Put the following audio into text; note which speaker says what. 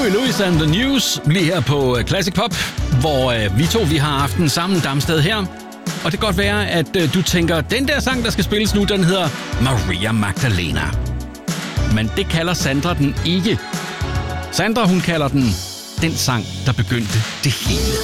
Speaker 1: Huey Lewis and the News lige her på Classic Pop, hvor vi har haft en sammen Damsted her. Og det kan godt være, at du tænker, den der sang, der skal spilles nu, den hedder Maria Magdalena. Men det kalder Sandra den ikke. Sandra, hun kalder den sang, der begyndte det hele.